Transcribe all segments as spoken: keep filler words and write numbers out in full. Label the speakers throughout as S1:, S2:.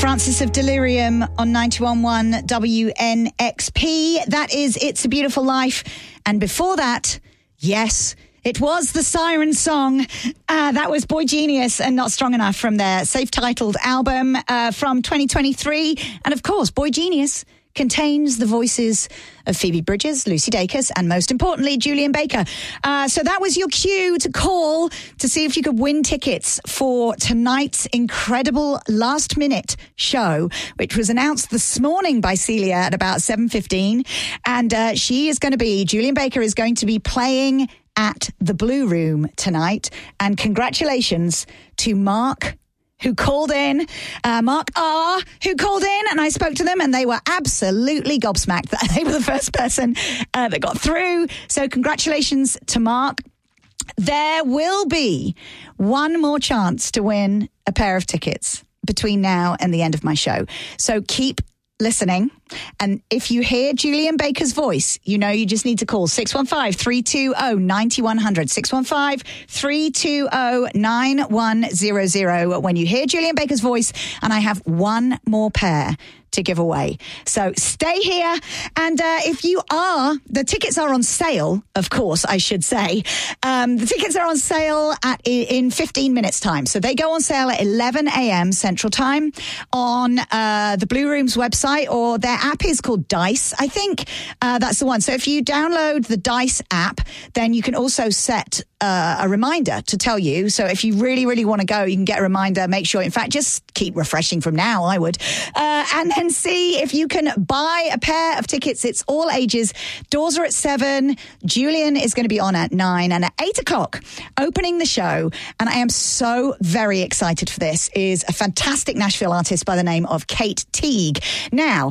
S1: Francis of Delirium on ninety-one point one W N X P. That is It's a Beautiful Life. And before that, yes, it was the Siren Song. Uh, that was Boy Genius and Not Strong Enough from their self-titled album uh, from twenty twenty-three. And of course, Boy Genius contains the voices of Phoebe Bridgers, Lucy Dacus, and most importantly, Julien Baker. Uh, so that was your cue to call to see if you could win tickets for tonight's incredible last-minute show, which was announced this morning by Celia at about seven fifteen. And uh, she is going to be, Julien Baker is going to be playing at the Blue Room tonight. And congratulations to Mark, who called in, uh, Mark R, who called in, and I spoke to them, and they were absolutely gobsmacked that they were the first person uh, that got through. So congratulations to Mark. There will be one more chance to win a pair of tickets between now and the end of my show. So keep listening. And if you hear Julien Baker's voice, you know you just need to call six one five, three two zero, nine one zero zero, six one five, three two zero, nine one zero zero when you hear Julien Baker's voice, and I have one more pair to give away. So stay here, and uh, if you are, the tickets are on sale, of course, I should say. Um, the tickets are on sale at in fifteen minutes time. So they go on sale at eleven a.m. Central Time on uh, the Blue Room's website, or their app is called Dice, I think. Uh, that's the one. So if you download the Dice app, then you can also set uh, a reminder to tell you. So if you really, really want to go, you can get a reminder. Make sure, in fact, just keep refreshing from now, I would. Uh, and then see if you can buy a pair of tickets. It's all ages. Doors are at seven. Julien is going to be on at nine. And at eight o'clock, opening the show, and I am so very excited for this, is a fantastic Nashville artist by the name of Kate Teague. Now,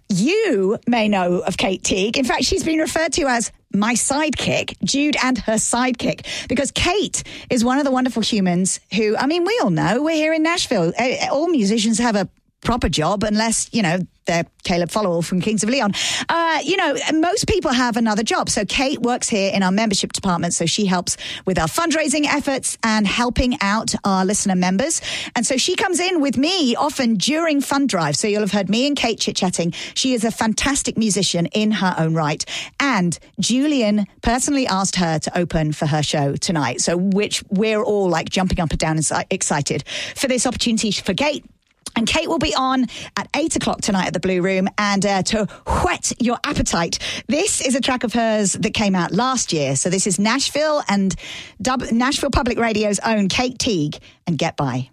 S1: you may know of Kate Teague. In fact, she's been referred to as my sidekick, Jude and her sidekick, because Kate is one of the wonderful humans who, I mean, we all know we're here in Nashville. All musicians have a proper job unless, you know, they're Caleb Followell from Kings of Leon. Uh, you know, most people have another job. So Kate works here in our membership department. So she helps with our fundraising efforts and helping out our listener members. And so she comes in with me often during fund drive. So you'll have heard me and Kate chit-chatting. She is a fantastic musician in her own right. And Julien personally asked her to open for her show tonight. So which we're all like jumping up and down and excited for this opportunity for Kate. And Kate will be on at eight o'clock tonight at the Blue Room. And uh, to whet your appetite, this is a track of hers that came out last year. So this is Nashville and Dub- Nashville Public Radio's own Kate Teague and Get By.